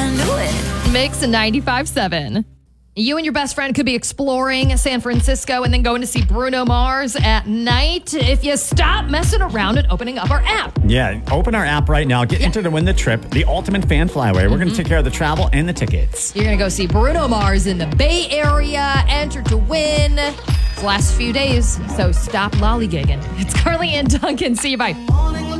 I knew it. Mix 95.7. You and your best friend could be exploring San Francisco and then going to see Bruno Mars at night if you stop messing around and opening up our app. Yeah, open our app right now. Get entered to win the trip, the Ultimate Fan Flyway. We're going to take care of the travel and the tickets. You're going to go see Bruno Mars in the Bay Area. Enter to win. It's the last few days, so stop lollygagging. It's Carly and Duncan. See you. Bye.